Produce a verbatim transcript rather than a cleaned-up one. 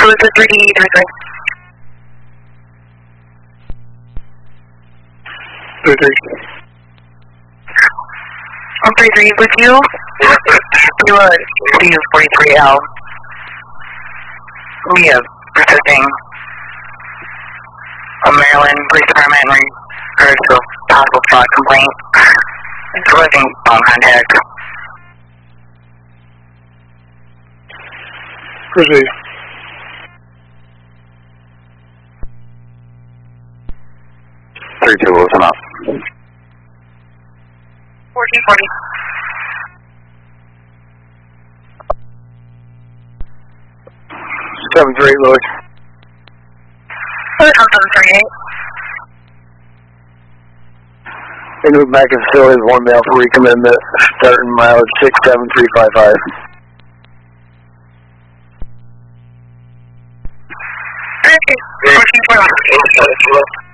was a three D three three. three three. I'm three three with you. You are C U forty-three L. We have protecting a Maryland Police Department in regards to a possible fraud complaint. It's looking on contact. Proceed. three two, listen up. fourteen forty. seven three eight, Louis. seven three eight. They move back in facilities, one mail for recommitment, starting mileage six seven three five five. Thank you. fourteen forty.